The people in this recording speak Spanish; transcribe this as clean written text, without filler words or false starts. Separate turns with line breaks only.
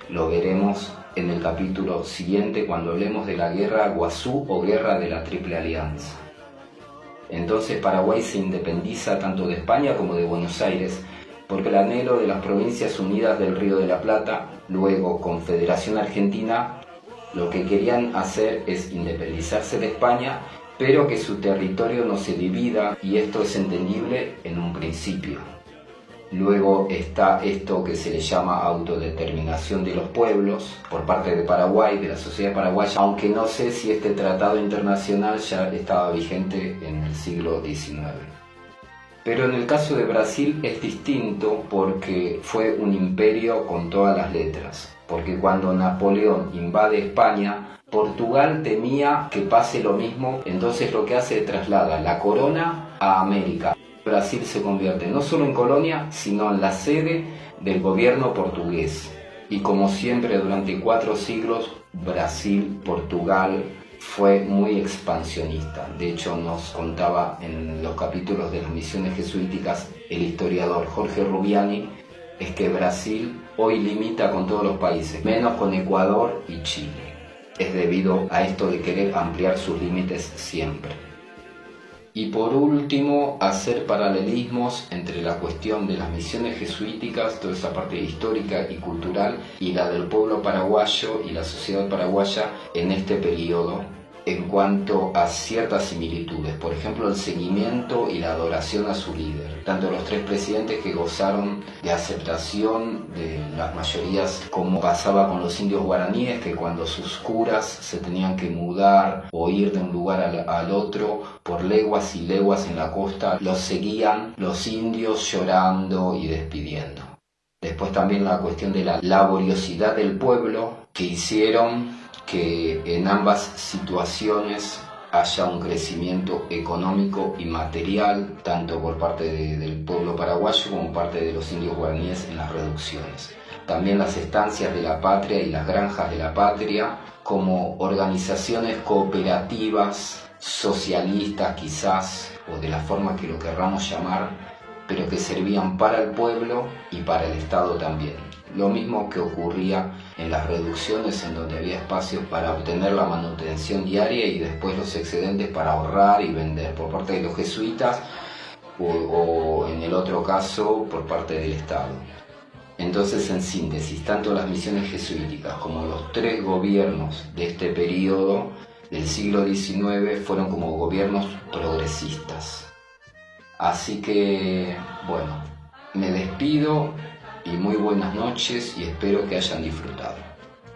Lo veremos en el capítulo siguiente cuando hablemos de la guerra Guazú o guerra de la Triple Alianza. Entonces Paraguay se independiza tanto de España como de Buenos Aires, porque el anhelo de las Provincias Unidas del Río de la Plata, luego Confederación Argentina, lo que querían hacer es independizarse de España, pero que su territorio no se divida, y esto es entendible en un principio. Luego está esto que se le llama autodeterminación de los pueblos por parte de Paraguay, de la sociedad paraguaya, aunque no sé si este tratado internacional ya estaba vigente en el siglo XIX. Pero en el caso de Brasil es distinto porque fue un imperio con todas las letras, porque cuando Napoleón invade España, Portugal temía que pase lo mismo, entonces lo que hace es traslada la corona a América. Brasil se convierte no solo en colonia, sino en la sede del gobierno portugués. Y como siempre durante 4 siglos, Brasil, Portugal, fue muy expansionista. De hecho, nos contaba en los capítulos de las misiones jesuíticas el historiador Jorge Rubiani, es que Brasil hoy limita con todos los países, menos con Ecuador y Chile. Es debido a esto de querer ampliar sus límites siempre. Y por último, hacer paralelismos entre la cuestión de las misiones jesuíticas, toda esa parte histórica y cultural, y la del pueblo paraguayo y la sociedad paraguaya en este periodo, en cuanto a ciertas similitudes. Por ejemplo, el seguimiento y la adoración a su líder. Tanto los 3 presidentes que gozaron de aceptación de las mayorías, como pasaba con los indios guaraníes, que cuando sus curas se tenían que mudar o ir de un lugar al otro por leguas y leguas en la costa, los seguían los indios llorando y despidiendo. Después también la cuestión de la laboriosidad del pueblo, que hicieron que en ambas situaciones haya un crecimiento económico y material, tanto por parte del pueblo paraguayo como por parte de los indios guaraníes en las reducciones. También las estancias de la patria y las granjas de la patria como organizaciones cooperativas, socialistas quizás, o de la forma que lo querramos llamar, pero que servían para el pueblo y para el Estado también. Lo mismo que ocurría en las reducciones, en donde había espacios para obtener la manutención diaria y después los excedentes para ahorrar y vender por parte de los jesuitas o en el otro caso por parte del Estado. Entonces, en síntesis, tanto las misiones jesuíticas como los 3 gobiernos de este periodo del siglo XIX fueron como gobiernos progresistas. Así que, bueno, me despido y muy buenas noches y espero que hayan disfrutado.